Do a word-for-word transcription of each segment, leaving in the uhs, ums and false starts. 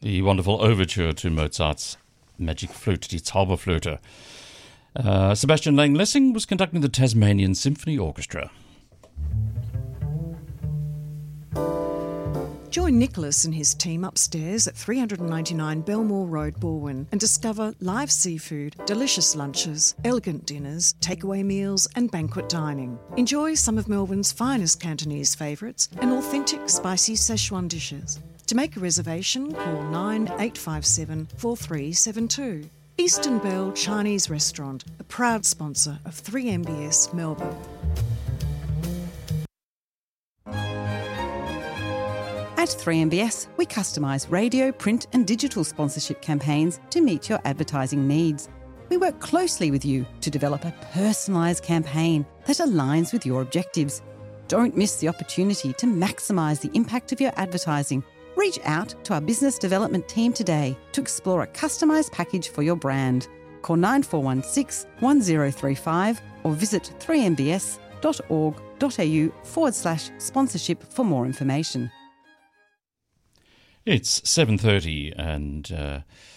The wonderful overture to Mozart's Magic Flute, Die Zauberflöte. Uh, Sebastian Lang-Lessing was conducting the Tasmanian Symphony Orchestra. Join Nicholas and his team upstairs at three ninety-nine Belmore Road, Balwyn, and discover live seafood, delicious lunches, elegant dinners, takeaway meals and banquet dining. Enjoy some of Melbourne's finest Cantonese favourites and authentic spicy Szechuan dishes. To make a reservation, call nine eight five seven, four three seven two. Eastern Bell Chinese Restaurant, a proud sponsor of three M B S Melbourne. At three M B S, we customise radio, print and digital sponsorship campaigns to meet your advertising needs. We work closely with you to develop a personalised campaign that aligns with your objectives. Don't miss the opportunity to maximise the impact of your advertising. Reach out to our business development team today to explore a customised package for your brand. Call nine four one six, one zero three five or visit three m b s dot org dot a u forward slash sponsorship for more information. It's seven thirty and uh,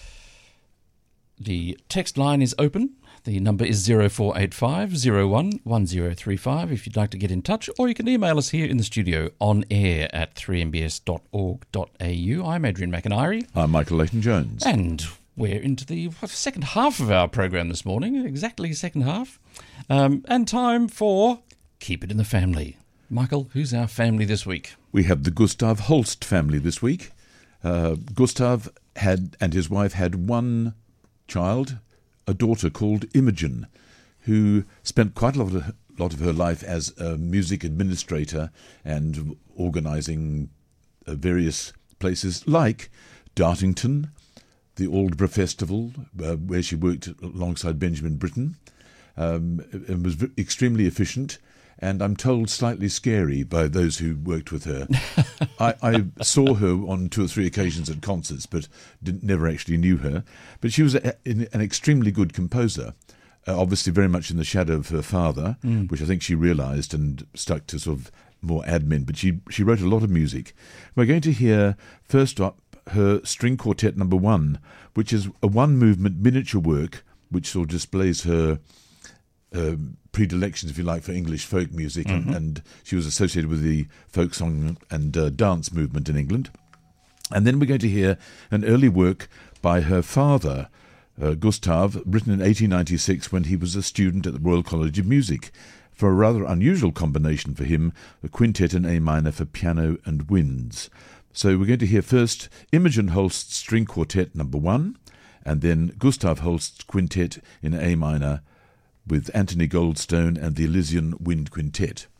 the text line is open. The number is zero four eight five, zero one, one zero three five if you'd like to get in touch, or you can email us here in the studio on air at three m b s dot org dot a u. I'm Adrian McIntyre. I'm Michael Leighton-Jones. And we're into the what, second half of our program this morning, exactly second half. Um, and time for Keep It in the Family. Michael, who's our family this week? We have the Gustav Holst family this week. Uh, Gustav had and his wife had one child, a daughter called Imogen, who spent quite a lot of, lot of her life as a music administrator and organising uh, various places like Dartington, the Aldborough Festival, uh, where she worked alongside Benjamin Britten, um, and was v- extremely efficient. And I'm told slightly scary by those who worked with her. I, I saw her on two or three occasions at concerts, but didn't, never actually knew her. But she was a, an extremely good composer, uh, obviously very much in the shadow of her father, mm. which I think she realised and stuck to sort of more admin. But she, she wrote a lot of music. We're going to hear first up her String Quartet Number One, which is a one-movement miniature work which sort of displays her Uh, predilections, if you like, for English folk music, mm-hmm. and, and she was associated with the folk song and uh, dance movement in England. And then we're going to hear an early work by her father, uh, Gustav, written in eighteen ninety-six when he was a student at the Royal College of Music, for a rather unusual combination for him, a quintet in A minor for piano and winds. So we're going to hear first Imogen Holst's String Quartet Number One, and then Gustav Holst's Quintet in A minor with Anthony Goldstone and the Elysian Wind Quintet.